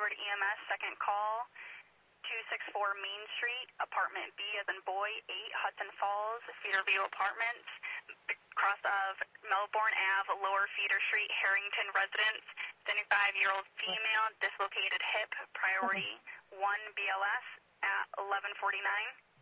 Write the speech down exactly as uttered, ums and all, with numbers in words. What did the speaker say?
Edward E M S, second call, two sixty-four Main Street, apartment B as in boy, eight Hudson Falls, Cedarview Apartments, cross of Melbourne Avenue, Lower Feeder Street, Harrington Residence, seventy-five-year-old female, dislocated hip, priority one B L S at eleven forty-nine.